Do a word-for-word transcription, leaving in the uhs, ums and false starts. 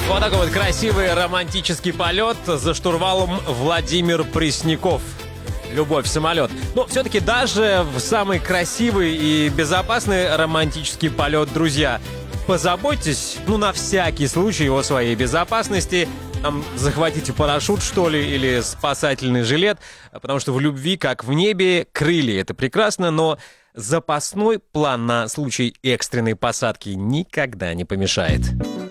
Вот такой вот красивый романтический полет. За штурвалом Владимир Пресняков. Любовь, самолет. Но все-таки даже в самый красивый и безопасный романтический полет, друзья, позаботьтесь, ну, на всякий случай о своей безопасности. Там, захватите парашют, что ли, или спасательный жилет, потому что в любви, как в небе, крылья — это прекрасно, но запасной план на случай экстренной посадки никогда не помешает.